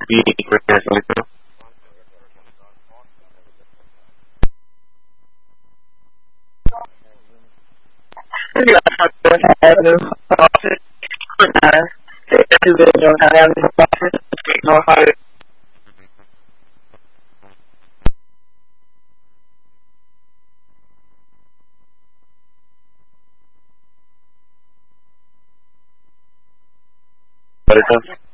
be prepared a little. Yeah, I have this process. Individual have this process. We know how to put it up.